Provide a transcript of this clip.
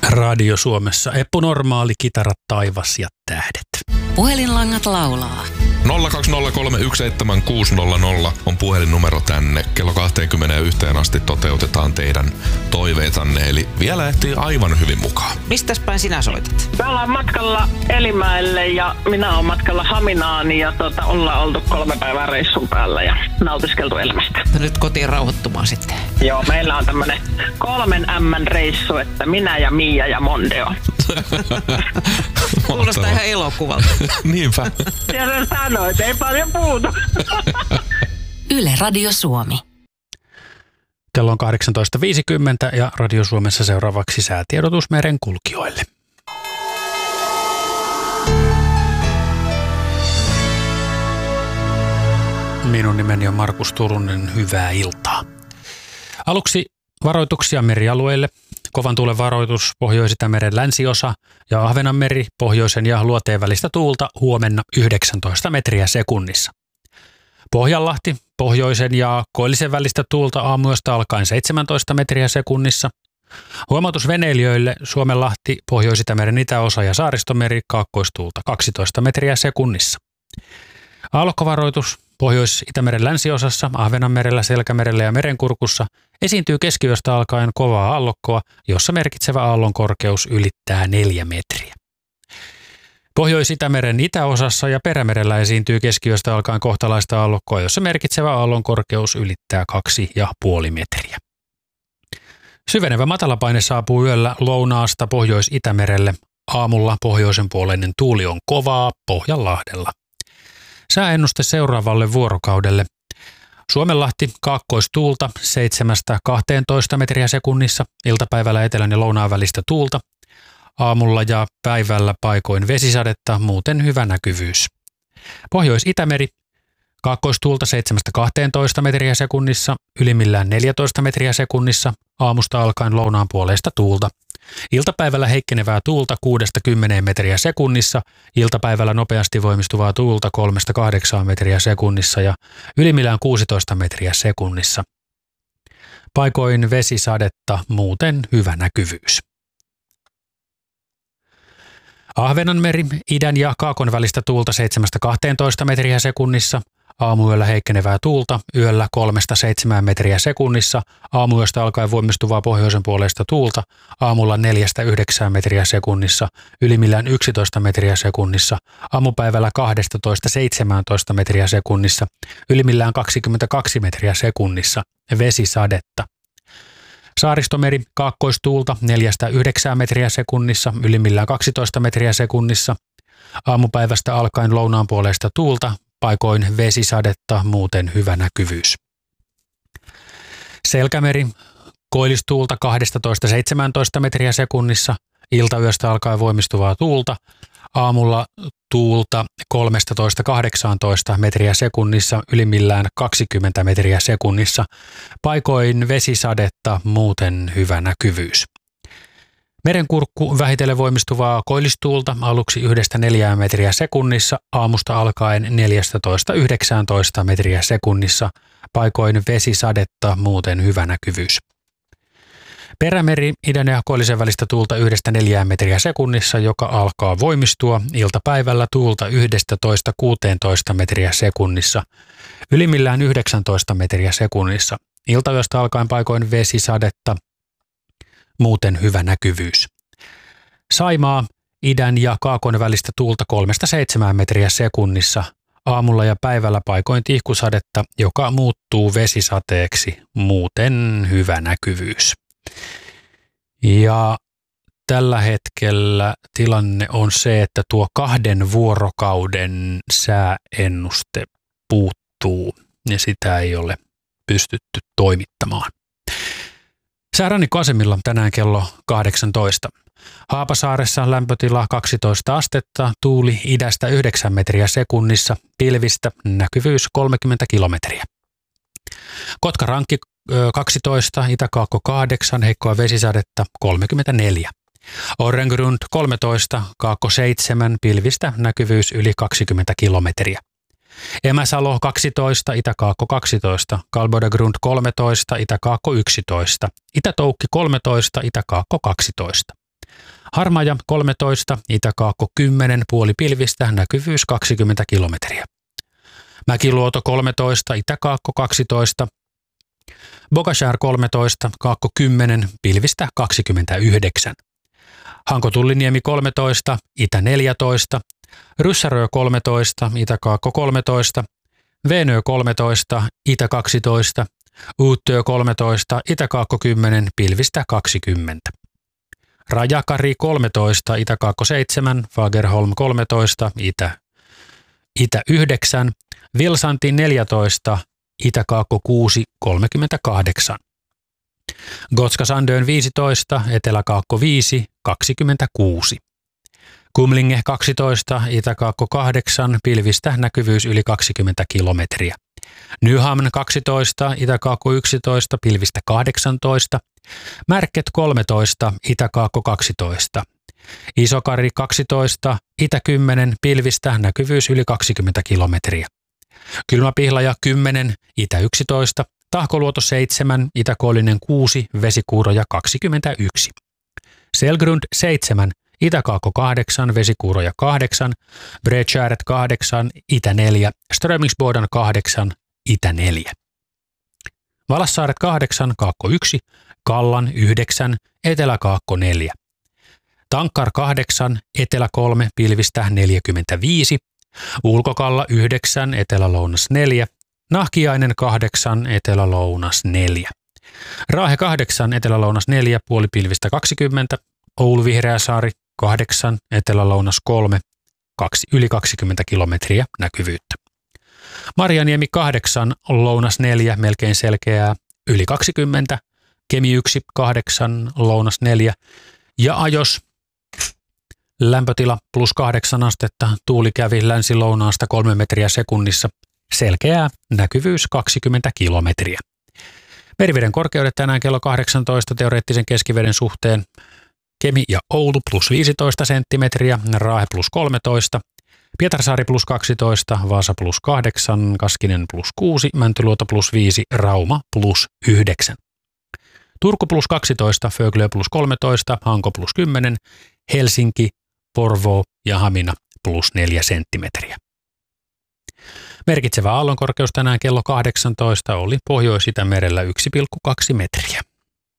Radio Suomessa Eppu Normaali, kitarat, taivas ja tähdet. Puhelinlangat laulaa. 020317600 on puhelinnumero tänne. Kello 21 asti toteutetaan teidän toiveitanne, eli vielä ehtii aivan hyvin mukaan. Mistäs päin sinä soitat? Me ollaan matkalla Elimäelle ja minä olen matkalla Haminaani ja ollaan oltu 3 päivää reissun päällä ja nautiskeltu elämästä. Nyt kotiin rauhoittumaan sitten. Joo, meillä on tämmönen 3 M:n reissu, että minä ja Mia ja Mondeo. Kuulostaa ihan elokuvalta. Niinpä. Ja sen sanoit, ei paljon puutu. Yle Radio Suomi. Kello on 18.50 ja Radio Suomessa seuraavaksi säätiedotus merenkulkijoille. Minun nimeni on Markus Turunen, hyvää iltaa. Aluksi varoituksia merialueille. Kovan tuulen varoitus Pohjois-Itämeren länsiosa ja Ahvenanmeri pohjoisen ja luoteen välistä tuulta huomenna 19 metriä sekunnissa. Pohjanlahti pohjoisen ja koillisen välistä tuulta aamuyöstä alkaen 17 metriä sekunnissa. Huomautus veneilijöille Suomenlahti, Pohjois-Itämeren itäosa ja Saaristomeri kaakkoistuulta 12 metriä sekunnissa. Aallokkovaroitus Pohjois-Itämeren länsiosassa, Ahvenanmerellä, Selkämerellä ja Merenkurkussa esiintyy keskiyöstä alkaen kovaa aallokkoa, jossa merkitsevä aallon korkeus ylittää 4 metriä. Pohjois-Itämeren itäosassa ja Perämerellä esiintyy keskiyöstä alkaen kohtalaista aallokkoa, jossa merkitsevä aallon korkeus ylittää 2,5 metriä. Syvenevä matalapaine saapuu yöllä lounaasta Pohjois-Itämerelle. Aamulla pohjoisen puoleinen tuuli on kovaa Pohjanlahdella. Sääennuste seuraavalle vuorokaudelle. Suomenlahti kaakkoistuulta 7-12 metriä sekunnissa, iltapäivällä etelän ja lounaan välistä tuulta. Aamulla ja päivällä paikoin vesisadetta, muuten hyvä näkyvyys. Pohjois-Itämeri kaakkoistuulta 7-12 metriä sekunnissa, ylimmillään 14 metriä sekunnissa, aamusta alkaen lounaan puoleista tuulta. Iltapäivällä heikkenevää tuulta 6-10 metriä sekunnissa, iltapäivällä nopeasti voimistuvaa tuulta 3-8 metriä sekunnissa ja ylimmillään 16 metriä sekunnissa. Paikoin vesisadetta, muuten hyvä näkyvyys. Ahvenanmeri, idän ja kaakon välistä tuulta 7-12 metriä sekunnissa, aamuyöllä heikkenevää tuulta, yöllä 3-7 metriä sekunnissa, aamuyöstä alkaen voimistuvaa pohjoisen puoleista tuulta, aamulla 4-9 metriä sekunnissa, ylimmillään 11 metriä sekunnissa, aamupäivällä 12-17 metriä sekunnissa, ylimmillään 22 metriä sekunnissa, vesisadetta. Saaristomeri kaakkoistuulta 4-9 metriä sekunnissa, ylimmillään 12 metriä sekunnissa, aamupäivästä alkaen lounaan puoleista tuulta, paikoin vesisadetta, muuten hyvä näkyvyys. Selkämeri koillistuulta 12-17 metriä sekunnissa, iltayöstä alkaen voimistuvaa tuulta, aamulla tuulta 13-18 metriä sekunnissa, ylimmillään 20 metriä sekunnissa, paikoin vesisadetta, muuten hyvä näkyvyys. Merenkurkku vähitellen voimistuvaa koillistuulta aluksi 1-4 metriä sekunnissa, aamusta alkaen 14-19 metriä sekunnissa, paikoin vesisadetta, muuten hyvä näkyvyys. Perämeri idän ja koillisen välistä tuulta 1-4 metriä sekunnissa, joka alkaa voimistua, iltapäivällä tuulta 11-16 metriä sekunnissa, ylimmillään 19 metriä sekunnissa, iltayöstä alkaen paikoin vesisadetta, muuten hyvä näkyvyys. Saimaa idän ja kaakon välistä tuulta 3-7 metriä sekunnissa, aamulla ja päivällä paikoin tihkusadetta, joka muuttuu vesisateeksi, muuten hyvä näkyvyys. Ja tällä hetkellä tilanne on se, että tuo 2 vuorokauden sääennuste puuttuu ja sitä ei ole pystytty toimittamaan. Säärannikkoasemilla tänään kello 18. Haapasaaressa lämpötila 12 astetta, tuuli idästä 9 metriä sekunnissa, pilvistä, näkyvyys 30 kilometriä. Kotkarankki 12, Itä-Kaakko 8, heikkoa vesisadetta 34. Orrengrund 13, Kaakko 7, pilvistä, näkyvyys yli 20 kilometriä. Emäsalo 12, Itä-Kaakko 12, Kalbodagrund 13, Itä-Kaakko 11, Itä-Toukki 13, Itä-Kaakko 12. Harmaja 13, Itä-Kaakko 10, puoli pilvistä, näkyvyys 20 kilometriä. Mäkiluoto 13, Itä-Kaakko 12, Bogashär 13, Kaakko 10, pilvistä 29. Hanko-Tulliniemi 13, Itä 14, Ryssärö 13, Itä-Kaakko 13, Veenö 13, Itä 12, Uuttyö 13, Itä-Kaakko 10, pilvistä 20. Rajakari 13, Itä-Kaakko 7, Fagerholm 13, Itä 9, Vilsanti 14, Itä-Kaakko 6, 38. Gotska-Sandön 15, Etelä-Kaakko 5, 26. Kumlinge 12, Itä-Kaakko 8, pilvistä näkyvyys yli 20 kilometriä. Nyhamn 12, Itä-Kaakko 11, pilvistä 18. Märket 13, Itä-Kaakko 12. Isokari 12, Itä 10, pilvistä näkyvyys yli 20 kilometriä. Kylmäpihlaja 10, Itä 11. Tahkoluoto 7, Itä-Koillinen 6, Vesikuuroja 21. Selgrund 7, Itä-Kaakko 8, Vesikuuroja 8, Bredkäret 8, Itä 4, Strömingsboden 8, Itä 4. Valassaaret 8, Kaakko 1, Kallan 9, Etelä-Kaakko 4. Tankkar 8, Etelä 3, pilvistä 45. Ulkokalla 9, Etelä-Lounas 4. Nahkiainen 8, Etelä-Lounas 4. Raahe 8, Etelä-Lounas 4, puoli pilvistä 20. Oulu Vihreäsaari 8, Etelä-Lounas 3, yli 20 kilometriä näkyvyyttä. Marjaniemi 8, Lounas 4, melkein selkeää, yli 20. Kemi 1, 8, Lounas 4. Ja Ajos, lämpötila plus 8 astetta, tuuli kävi länsi-lounaasta 3 metriä sekunnissa, selkeää, näkyvyys 20 kilometriä. Meriveden korkeudet tänään kello 18 teoreettisen keskiveden suhteen. Kemi ja Oulu plus 15 senttimetriä, Raahe plus 13, Pietarsaari plus 12, Vaasa plus 8, Kaskinen plus 6, Mäntyluoto plus 5, Rauma plus 9. Turku plus 12, Föglö plus 13, Hanko plus 10, Helsinki, Porvoo ja Hamina plus 4 senttimetriä. Merkitsevä aallonkorkeus tänään kello 18 oli Pohjois-Itämerellä 1,2 metriä.